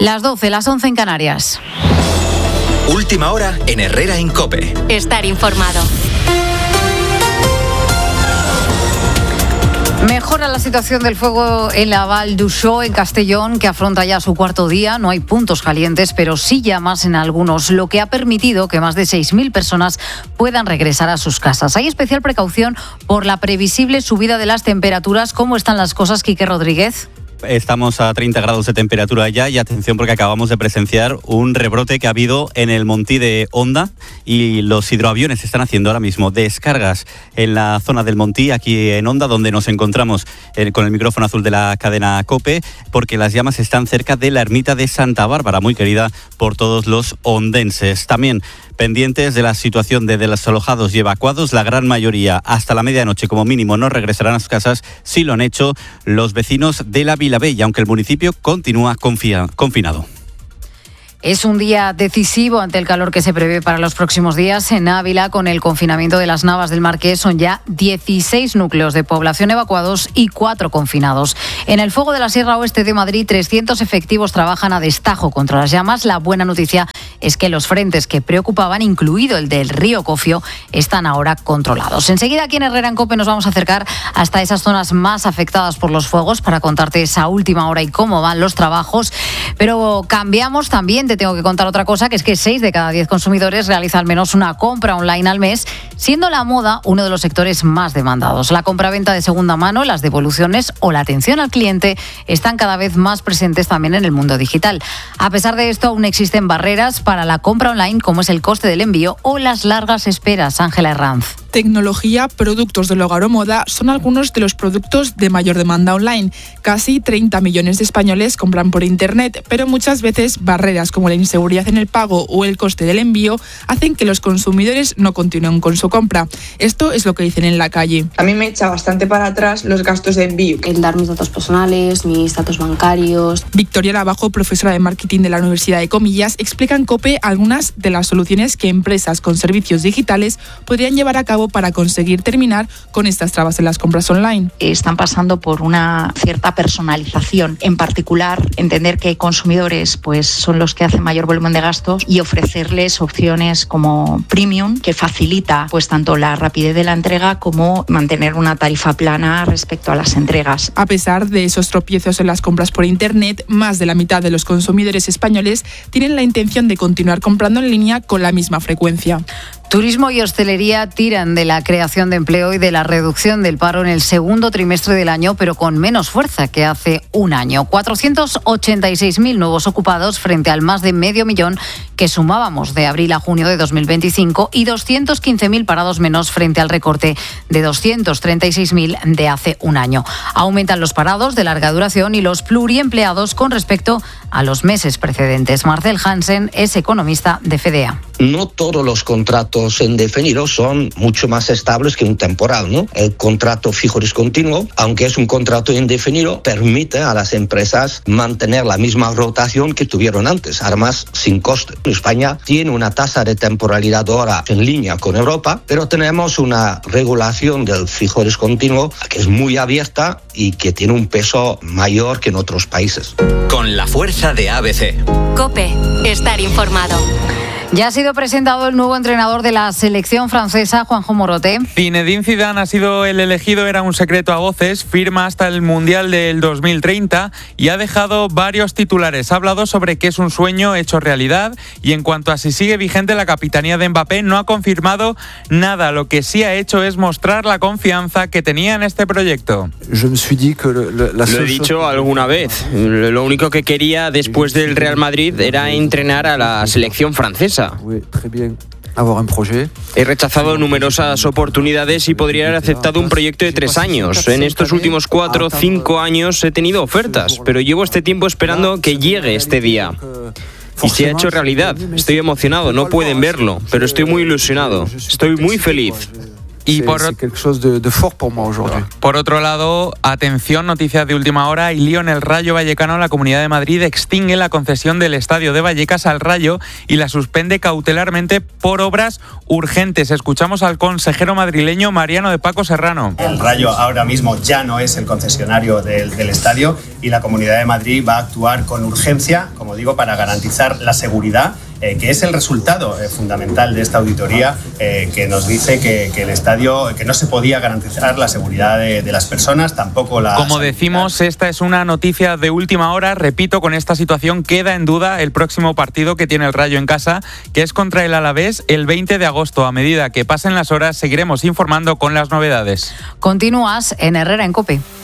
Las 12, las 11 en Canarias. Última hora en Herrera en COPE. Estar informado. Mejora la situación del fuego en la Val d'Uixó, en Castellón, que afronta ya su cuarto día. No hay puntos calientes, pero sí llamas en algunos, lo que ha permitido que más de 6.000 personas puedan regresar a sus casas. Hay especial precaución por la previsible subida de las temperaturas. ¿Cómo están las cosas, Quique Rodríguez? Estamos a 30 grados de temperatura ya y atención porque acabamos de presenciar un rebrote que ha habido en el Montí de Onda y los hidroaviones están haciendo ahora mismo descargas en la zona del Montí, aquí en Onda, donde nos encontramos con el micrófono azul de la cadena COPE, porque las llamas están cerca de la ermita de Santa Bárbara, muy querida por todos los ondenses. También pendientes de la situación de desalojados y evacuados, la gran mayoría hasta la medianoche como mínimo no regresarán a sus casas. Sí lo han hecho los vecinos de la Vilabella, aunque el municipio continúa confinado. Es un día decisivo ante el calor que se prevé para los próximos días. En Ávila, con el confinamiento de las Navas del Marqués, son ya 16 núcleos de población evacuados y 4 confinados. En el fuego de la Sierra Oeste de Madrid, 300 efectivos trabajan a destajo contra las llamas. La buena noticia es que los frentes que preocupaban, incluido el del río Cofio, están ahora controlados. Enseguida, aquí en Herrera en COPE, nos vamos a acercar hasta esas zonas más afectadas por los fuegos para contarte esa última hora y cómo van los trabajos. Pero cambiamos también. Te tengo que contar otra cosa, que es que 6 de cada 10 consumidores realiza al menos una compra online al mes, siendo la moda uno de los sectores más demandados. La compraventa de segunda mano, las devoluciones o la atención al cliente están cada vez más presentes también en el mundo digital. A pesar de esto, aún existen barreras para la compra online, como es el coste del envío o las largas esperas. Ángela Herranz. Tecnología, productos del hogar o moda son algunos de los productos de mayor demanda online. Casi 30 millones de españoles compran por Internet, pero muchas veces barreras como la inseguridad en el pago o el coste del envío hacen que los consumidores no continúen con su compra. Esto es lo que dicen en la calle. A mí me echa bastante para atrás los gastos de envío. El dar mis datos personales, mis datos bancarios. Victoria Lavajo, profesora de marketing de la Universidad de Comillas, explica en COPE algunas de las soluciones que empresas con servicios digitales podrían llevar a cabo para conseguir terminar con estas trabas en las compras online. Están pasando por una cierta personalización, en particular entender que consumidores pues son los que hacen mayor volumen de gastos y ofrecerles opciones como premium, que facilita pues tanto la rapidez de la entrega como mantener una tarifa plana respecto a las entregas. A pesar de esos tropiezos en las compras por Internet, más de la mitad de los consumidores españoles tienen la intención de continuar comprando en línea con la misma frecuencia. Turismo y hostelería tiran de la creación de empleo y de la reducción del paro en el segundo trimestre del año, pero con menos fuerza que hace un año. 486.000 nuevos ocupados frente al más de medio millón que sumábamos de abril a junio de 2025 y 215.000 parados menos frente al recorte de 236.000 de hace un año. Aumentan los parados de larga duración y los pluriempleados con respecto a los meses precedentes. Marcel Hansen es economista de FEDEA. No todos los contratos indefinidos son mucho más estables que un temporal, ¿no? El contrato fijo discontinuo, aunque es un contrato indefinido, permite a las empresas mantener la misma rotación que tuvieron antes, además sin coste. España tiene una tasa de temporalidad ahora en línea con Europa, pero tenemos una regulación del fijo discontinuo que es muy abierta y que tiene un peso mayor que en otros países. Con la fuerza de ABC. COPE. Estar informado. Ya ha sido presentado el nuevo entrenador de la selección francesa, Juanjo Morote. Zinedine Zidane ha sido el elegido, era un secreto a voces, firma hasta el Mundial del 2030 y ha dejado varios titulares. Ha hablado sobre que es un sueño hecho realidad y en cuanto a si sigue vigente la capitanía de Mbappé, no ha confirmado nada. Lo que sí ha hecho es mostrar la confianza que tenía en este proyecto. Lo he dicho alguna vez. Lo único que quería después del Real Madrid era entrenar a la selección francesa. He rechazado numerosas oportunidades y podría haber aceptado un proyecto de 3 años. En estos últimos 4 o 5 años he tenido ofertas, pero llevo este tiempo esperando que llegue este día. Y se ha hecho realidad. Estoy emocionado, no pueden verlo, pero estoy muy ilusionado. Estoy muy feliz. Y por otro lado, atención, noticias de última hora, y lío en el Rayo Vallecano. La Comunidad de Madrid extingue la concesión del estadio de Vallecas al Rayo y la suspende cautelarmente por obras urgentes. Escuchamos al consejero madrileño Mariano de Paco Serrano. El Rayo ahora mismo ya no es el concesionario del estadio y la Comunidad de Madrid va a actuar con urgencia, como como digo, para garantizar la seguridad, que es el resultado fundamental de esta auditoría, que nos dice que el estadio, que no se podía garantizar la seguridad de las personas, tampoco la... Como decimos, esta es una noticia de última hora. Repito, con esta situación queda en duda el próximo partido que tiene el Rayo en casa, que es contra el Alavés el 20 de agosto. A medida que pasen las horas, seguiremos informando con las novedades. Continúas en Herrera en COPE.